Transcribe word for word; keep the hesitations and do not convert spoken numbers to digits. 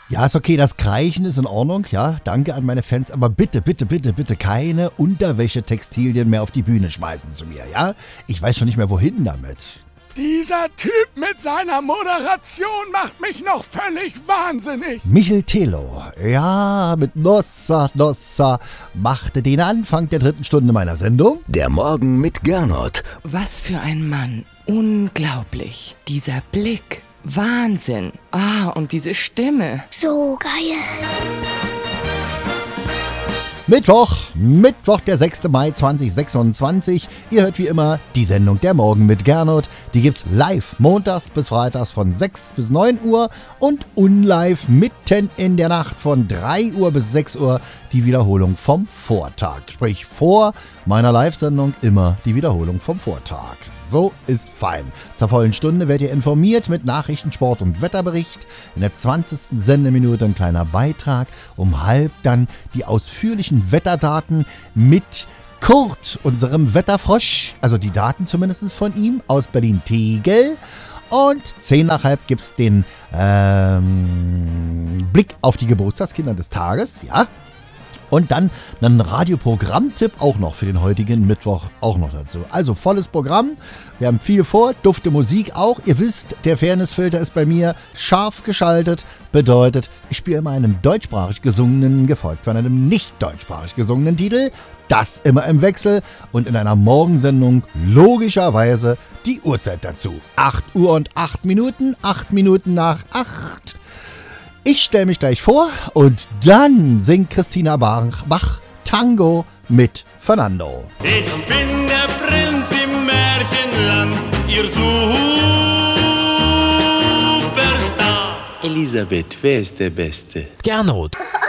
Ja, ist okay, das Kreischen ist in Ordnung, ja, danke an meine Fans, aber bitte, bitte, bitte, bitte keine Unterwäschetextilien mehr auf die Bühne schmeißen zu mir, ja? Ich weiß schon nicht mehr, wohin damit. Dieser Typ mit seiner Moderation macht mich noch völlig wahnsinnig. Michel Telo, ja, mit Nossa Nossa, machte den Anfang der dritten Stunde meiner Sendung. Der Morgen mit Gernot. Was für ein Mann. Unglaublich. Dieser Blick. Wahnsinn. Ah, und diese Stimme. So geil. Mittwoch, Mittwoch, der sechster Mai zweitausendsechsundzwanzig. Ihr hört wie immer die Sendung Der Morgen mit Gernot. Die gibt's live montags bis freitags von sechs bis neun Uhr und unlive mitten in der Nacht von drei Uhr bis sechs Uhr die Wiederholung vom Vortag. Sprich, vor meiner Live-Sendung immer die Wiederholung vom Vortag. So ist fein. Zur vollen Stunde werdet ihr informiert mit Nachrichten, Sport und Wetterbericht. In der zwanzigsten Sendeminute ein kleiner Beitrag. Um halb dann die ausführlichen Wetterdaten mit Kurt, unserem Wetterfrosch. Also die Daten zumindest von ihm aus Berlin-Tegel. Und zehn nach halb gibt es den ähm, Blick auf die Geburtstagskinder des Tages. Ja. Und dann einen Radioprogrammtipp auch noch für den heutigen Mittwoch auch noch dazu. Also volles Programm. Wir haben viel vor, dufte Musik auch. Ihr wisst, der Fairnessfilter ist bei mir scharf geschaltet. Bedeutet, ich spiele immer einen deutschsprachig gesungenen, gefolgt von einem nicht deutschsprachig gesungenen Titel. Das immer im Wechsel und in einer Morgensendung logischerweise die Uhrzeit dazu. acht Uhr und acht Minuten, acht Minuten nach acht. Ich stelle mich gleich vor und dann singt Christina Bach, Bach Tango mit Fernando. Ich bin der Prinz im Märchenland, ihr Superstar. Elisabeth, wer ist der Beste? Gernot.